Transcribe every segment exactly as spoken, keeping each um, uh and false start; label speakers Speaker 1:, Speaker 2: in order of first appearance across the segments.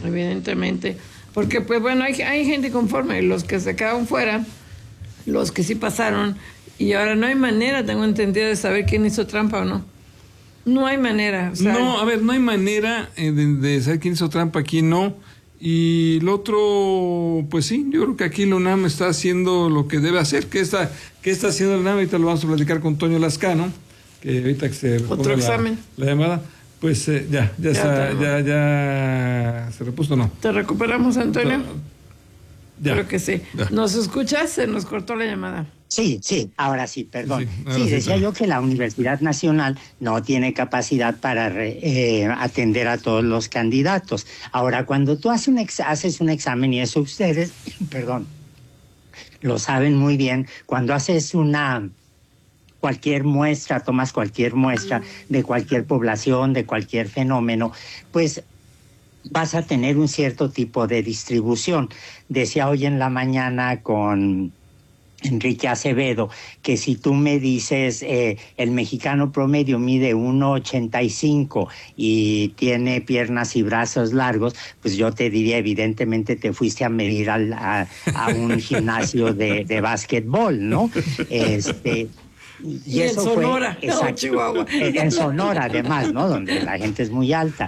Speaker 1: evidentemente. Porque, pues bueno, hay, hay gente conforme, los que se quedaron fuera, los que sí pasaron, y ahora no hay manera, tengo entendido, de saber quién hizo trampa o no. No hay manera. O sea,
Speaker 2: no, a ver, no hay manera de, de saber quién hizo trampa, quién no. Y el otro, pues sí, yo creo que aquí la UNAM está haciendo lo que debe hacer. ¿Qué está, qué está haciendo la UNAM? Ahorita lo vamos a platicar con Toño Lascano, que ahorita que se
Speaker 1: otro examen.
Speaker 2: La, la llamada, pues eh, ya, ya, ya, está, ya, ya se repuso, ¿no?
Speaker 1: ¿Te recuperamos, Antonio?
Speaker 2: Ya.
Speaker 1: Creo que sí. Ya. ¿Nos escuchas? Se nos cortó la llamada.
Speaker 3: Sí, sí, ahora sí, perdón. Sí,
Speaker 2: ahora
Speaker 3: sí,
Speaker 2: sí
Speaker 3: decía
Speaker 2: sí.
Speaker 3: yo que la Universidad Nacional no tiene capacidad para re, eh, atender a todos los candidatos. Ahora, cuando tú haces un, ex, haces un examen, y eso ustedes, perdón, lo saben muy bien, cuando haces una... cualquier muestra, tomas cualquier muestra de cualquier población, de cualquier fenómeno, pues vas a tener un cierto tipo de distribución. Decía hoy en la mañana con Enrique Acevedo que si tú me dices eh, el mexicano promedio mide uno ochenta y cinco y tiene piernas y brazos largos, pues yo te diría, evidentemente te fuiste a medir al, a, a un gimnasio de, de básquetbol, ¿no? Este... Y,
Speaker 1: y
Speaker 3: eso
Speaker 1: en Sonora,
Speaker 3: fue exacto,
Speaker 1: no, Chihuahua.
Speaker 3: En, en Sonora además, ¿no? Donde la gente es muy alta.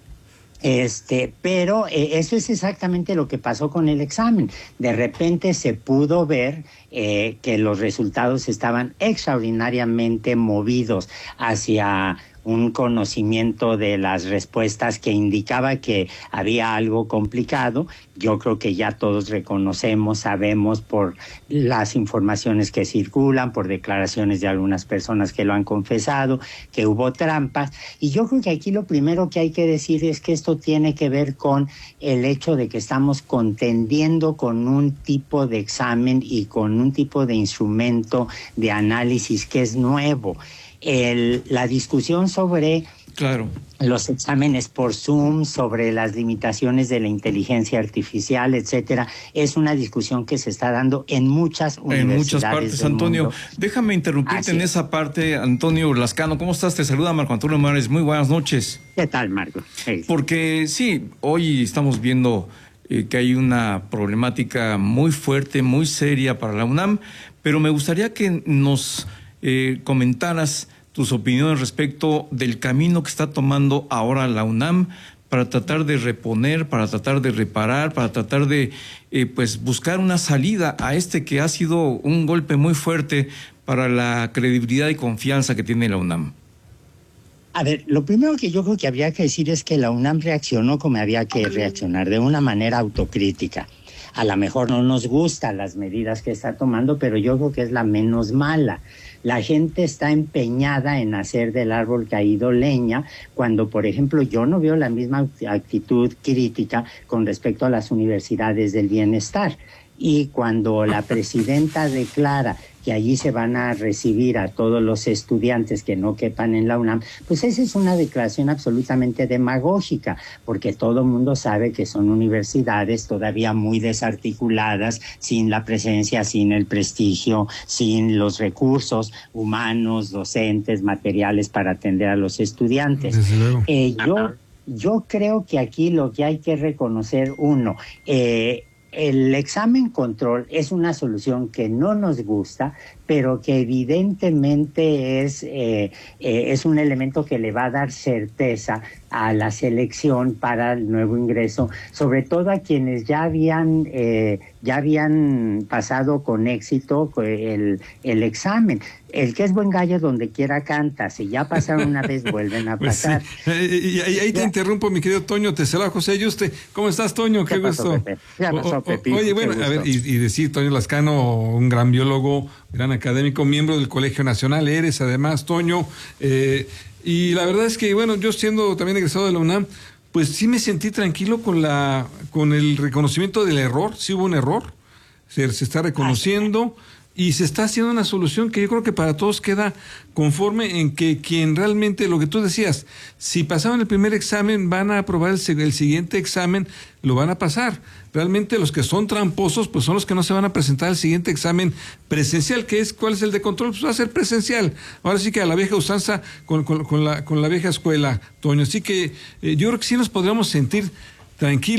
Speaker 3: Este, pero eh, eso es exactamente lo que pasó con el examen. De repente se pudo ver eh, que los resultados estaban extraordinariamente movidos hacia un conocimiento de las respuestas que indicaba que había algo complicado. Yo creo que ya todos reconocemos, sabemos por las informaciones que circulan, por declaraciones de algunas personas que lo han confesado, que hubo trampas. Y yo creo que aquí lo primero que hay que decir es que esto tiene que ver con el hecho de que estamos contendiendo con un tipo de examen y con un tipo de instrumento de análisis que es nuevo. El, la discusión sobre
Speaker 2: claro.
Speaker 3: los exámenes por Zoom, sobre las limitaciones de la inteligencia artificial, etcétera, es una discusión que se está dando en muchas universidades.
Speaker 4: En muchas partes,
Speaker 3: del
Speaker 4: Antonio.
Speaker 3: mundo.
Speaker 4: Déjame interrumpirte Así en es. esa parte, Antonio Lascano. ¿Cómo estás? Te saluda Marco Antonio Morales. Muy buenas noches.
Speaker 3: ¿Qué tal, Marco? Hey.
Speaker 4: Porque sí, hoy estamos viendo eh, que hay una problemática muy fuerte, muy seria para la UNAM, pero me gustaría que nos eh, comentaras tus opiniones respecto del camino que está tomando ahora la UNAM para tratar de reponer, para tratar de reparar, para tratar de eh, pues buscar una salida a este que ha sido un golpe muy fuerte para la credibilidad y confianza que tiene la UNAM.
Speaker 3: A ver, lo primero que yo creo que habría que decir es que la UNAM reaccionó como había que reaccionar, de una manera autocrítica. A lo mejor no nos gustan las medidas que está tomando, pero yo creo que es la menos mala. La gente está empeñada en hacer del árbol caído leña, cuando, por ejemplo, yo no veo la misma actitud crítica con respecto a las universidades del bienestar. Y cuando la presidenta declara que allí se van a recibir a todos los estudiantes que no quepan en la UNAM, pues esa es una declaración absolutamente demagógica, porque todo el mundo sabe que son universidades todavía muy desarticuladas, sin la presencia, sin el prestigio, sin los recursos humanos, docentes, materiales para atender a los estudiantes. Eh, yo, yo creo que aquí lo que hay que reconocer, uno, eh, el examen control es una solución que no nos gusta, pero que evidentemente es, eh, eh, es un elemento que le va a dar certeza a la selección para el nuevo ingreso, sobre todo a quienes ya habían, eh, ya habían pasado con éxito el, el examen. El que es buen gallo donde quiera canta, si ya pasaron una vez vuelven a pasar.
Speaker 2: Pues sí. eh, y ahí, ahí te interrumpo, mi querido Toño, te saluda José Yuste. ¿Cómo estás, Toño? Qué, ¿Qué pasó, gusto.
Speaker 3: Pepe? ¿Qué pasó,
Speaker 2: o,
Speaker 3: Pepito?
Speaker 2: Oye, bueno, a ver, y, y decir, Toño Lascano, un gran biólogo, gran académico, miembro del Colegio Nacional, eres además, Toño, eh, y la verdad es que, bueno, yo siendo también egresado de la UNAM, pues sí me sentí tranquilo con la con el reconocimiento del error, sí hubo un error, se, se está reconociendo y se está haciendo una solución que yo creo que para todos queda conforme, en que quien realmente, lo que tú decías, si pasaban el primer examen, van a aprobar el, el siguiente examen, lo van a pasar. Realmente los que son tramposos, pues son los que no se van a presentar al siguiente examen presencial, que es, ¿cuál es el de control? Pues va a ser presencial. Ahora sí que a la vieja usanza con, con, con, la, con la vieja escuela, Toño. Así que eh, yo creo que sí nos podríamos sentir tranquilos.